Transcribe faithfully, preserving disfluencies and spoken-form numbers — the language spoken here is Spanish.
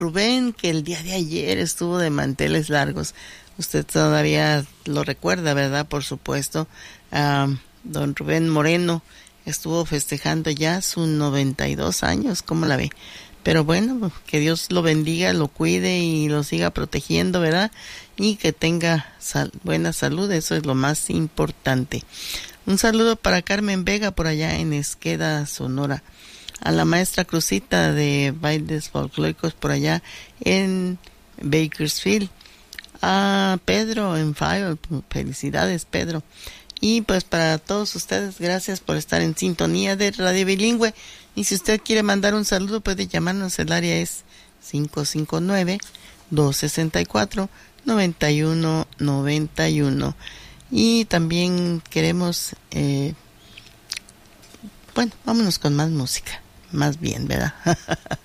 Rubén, que el día de ayer estuvo de manteles largos. Usted todavía lo recuerda, ¿verdad? Por supuesto. Ah, don Rubén Moreno estuvo festejando ya sus noventa y dos años, ¿cómo la ve? Pero bueno, que Dios lo bendiga, lo cuide y lo siga protegiendo, ¿verdad? Y que tenga sal- buena salud, eso es lo más importante. Un saludo para Carmen Vega por allá en Esqueda, Sonora. A la maestra Cruzita de bailes folclóricos por allá en Bakersfield. A Pedro en Fire, felicidades Pedro. Y pues para todos ustedes, gracias por estar en sintonía de Radio Bilingüe. Y si usted quiere mandar un saludo, puede llamarnos. El área es cinco cinco nueve, dos seis cuatro, nueve uno nueve uno. Y también queremos, eh, bueno, vámonos con más música. Más bien, ¿verdad?